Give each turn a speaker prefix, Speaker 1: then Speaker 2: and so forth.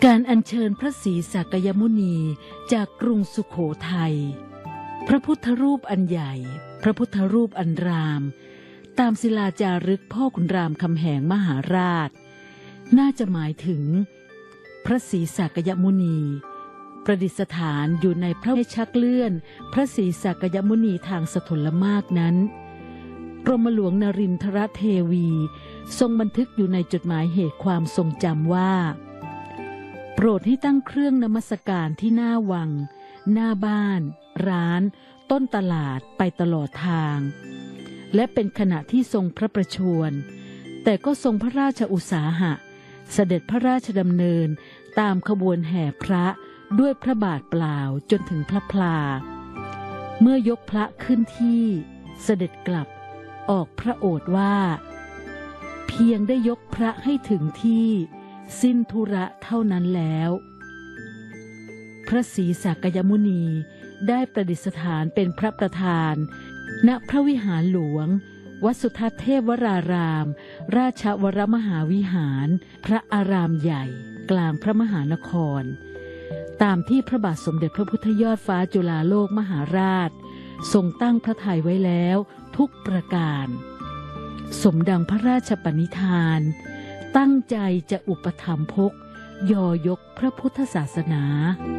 Speaker 1: การอัญเชิญพระศรีสักยมุนีจากกรุงสุโขทัยพระพุทธรูปอันใหญ่พระพุทธรูปอันรามตามศิลาจารึกพ่อขุนรามคำแหงมหาราชน่าจะหมายถึงพระศรีสักยมุนีประดิษฐานอยู่ในพระเวชชักเลื่อนพระศรีสักยมุนีทางสถลมากนั้นกรมหลวงนรินทรเทวีทรงบันทึกอยู่ในจดหมายเหตุความทรงจำว่าโปรดให้ตั้งเครื่องนมัสการที่หน้าวังหน้าบ้านร้านต้นตลาดไปตลอดทางและเป็นขณะที่ทรงพระประชวรแต่ก็ทรงพระราชอุตสาหะเสด็จพระราชดำเนินตามขบวนแห่พระด้วยพระบาทเปล่าจนถึงพระพลาเมื่อยกพระขึ้นที่เสด็จกลับออกพระโอษฐ์ว่าเพียงได้ยกพระให้ถึงที่สิ้นธุระเท่านั้นแล้วพระศรีสักยมุนีได้ประดิษฐานเป็นพระประธานณพระวิหารหลวงวัดสุทัศน์เทพวรารามราชวรมหาวิหารพระอารามใหญ่กลางพระมหานครตามที่พระบาทสมเด็จพระพุทธยอดฟ้าจุฬาโลกมหาราชทรงตั้งพระทัยไว้แล้วทุกประการสมดังพระราชปณิธานตั้งใจจะอุปถัมภกยอยกพระพุทธศาสนา